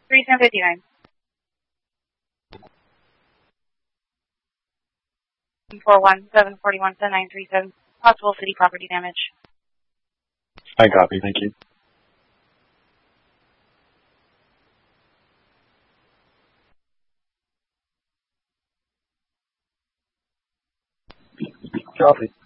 3759. 41741 possible city property damage. I copy, thank you. Copy.